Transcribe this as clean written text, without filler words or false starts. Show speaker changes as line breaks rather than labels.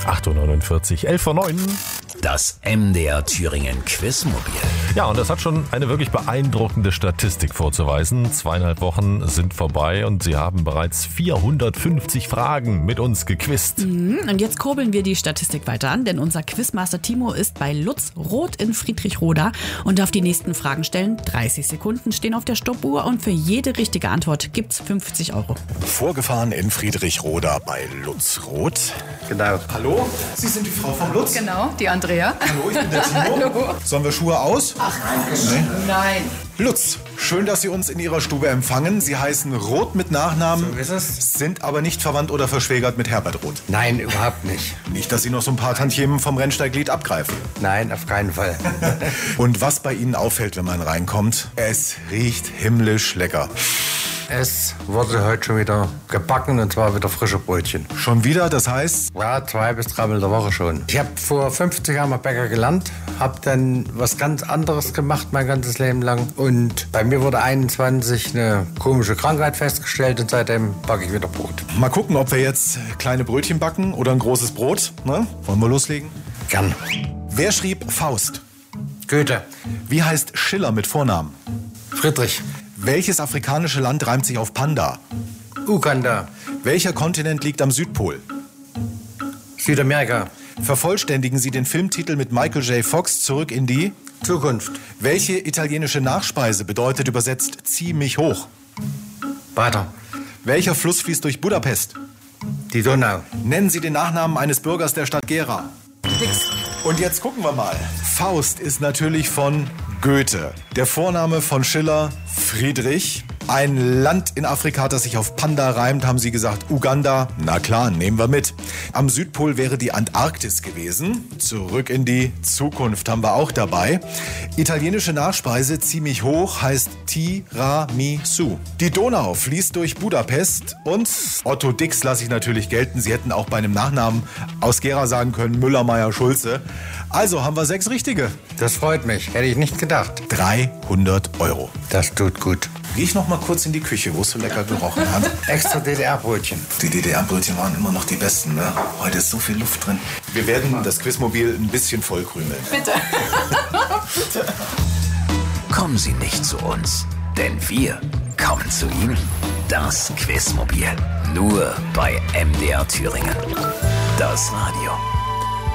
8.49 Uhr, 11:09 Uhr.
Das MDR Thüringen Quizmobil.
Ja, und das hat schon eine wirklich beeindruckende Statistik vorzuweisen. 2,5 Wochen sind vorbei und Sie haben bereits 450 Fragen mit uns gequizt.
Und jetzt kurbeln wir die Statistik weiter an, denn unser Quizmaster Timo ist bei Lutz Roth in Friedrichroda und darf die nächsten Fragen stellen. 30 Sekunden stehen auf der Stoppuhr und für jede richtige Antwort gibt's 50 Euro.
Vorgefahren in Friedrichroda bei Lutz Roth.
Genau.
Hallo, Sie sind die Frau vom Lutz?
Genau, die Andrea.
Hallo, ich bin der Timo.
Hallo.
Sollen wir Schuhe aus?
Ach, nein.
Lutz, schön, dass Sie uns in Ihrer Stube empfangen. Sie heißen Roth mit Nachnamen,
So ist es.
sind aber nicht verwandt oder verschwägert mit Herbert Roth.
Nein, überhaupt nicht.
Nicht, dass Sie noch so ein paar Tantiemen vom Rennsteiglied abgreifen.
Nein, auf keinen Fall.
Und was bei Ihnen auffällt, wenn man reinkommt, es riecht himmlisch lecker.
Es wurde heute schon wieder gebacken und zwar wieder frische Brötchen.
Schon wieder, das heißt,
Ja, 2 bis 3 Mal in der Woche schon. Ich habe vor 50 Jahren mal Bäcker gelernt, habe dann was ganz anderes gemacht mein ganzes Leben lang. Und bei mir wurde 21 eine komische Krankheit festgestellt und seitdem backe ich wieder Brot.
mal gucken, ob wir jetzt kleine Brötchen backen oder ein großes Brot. Ne? Wollen wir loslegen?
Gern.
Wer schrieb Faust?
Goethe.
Wie heißt Schiller mit Vornamen?
Friedrich.
Welches afrikanische Land reimt sich auf Panda?
Uganda.
Welcher Kontinent liegt am Südpol?
Südamerika.
Vervollständigen Sie den Filmtitel mit Michael J. Fox Zurück in die...
Zukunft.
Welche italienische Nachspeise bedeutet übersetzt Zieh mich hoch?
Weiter.
Welcher Fluss fließt durch Budapest?
Die Donau.
Nennen Sie den Nachnamen eines Bürgers der Stadt Gera. Und jetzt gucken wir mal. Faust ist natürlich von Goethe. Der Vorname von Schiller, Friedrich. Ein Land in Afrika, das sich auf Panda reimt, haben Sie gesagt, Uganda. Na klar, nehmen wir mit. Am Südpol wäre die Antarktis gewesen. Zurück in die Zukunft haben wir auch dabei. Italienische Nachspeise, zieh mich hoch, heißt Tiramisu. Die Donau fließt durch Budapest und Otto Dix lasse ich natürlich gelten. Sie hätten auch bei einem Nachnamen aus Gera sagen können, Müller, Meyer, Schulze. Also haben wir 6 richtige.
Das freut mich. Hätte ich nicht gedacht.
300 Euro.
Das tut gut.
Gehe ich noch mal kurz in die Küche, wo es so lecker gerochen hat.
Extra DDR-Brötchen.
Die DDR-Brötchen waren immer noch die besten, ne? Heute ist so viel Luft drin. Wir werden das Quizmobil ein bisschen vollkrümeln.
Bitte.
Kommen Sie nicht zu uns, denn wir kommen zu Ihnen. Das Quizmobil. Nur bei MDR Thüringen. Das Radio.